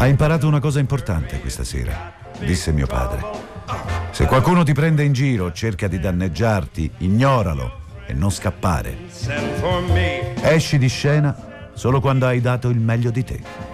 Hai imparato una cosa importante questa sera, disse mio padre. Se qualcuno ti prende in giro o cerca di danneggiarti, ignoralo e non scappare. Esci di scena solo quando hai dato il meglio di te.